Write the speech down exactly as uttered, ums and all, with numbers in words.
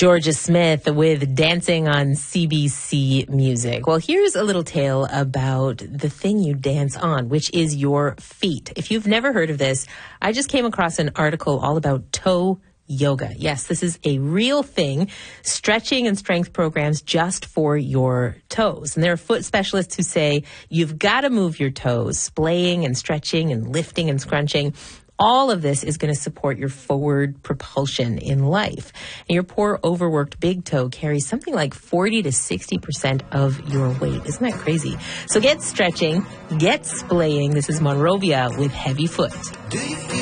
Georgia Smith with Dancing on C B C Music. Well, here's a little tale about the thing you dance on, which is your feet. If you've never heard of this, I just came across an article all about toe yoga. Yes, this is a real thing. Stretching and strength programs just for your toes. And there are foot specialists who say you've got to move your toes, splaying and stretching and lifting and scrunching. All of this is going to support your forward propulsion in life. And your poor, overworked big toe carries something like forty to sixty percent of your weight. Isn't that crazy? So get stretching, get splaying. This is Monrovia with Heavy Foot.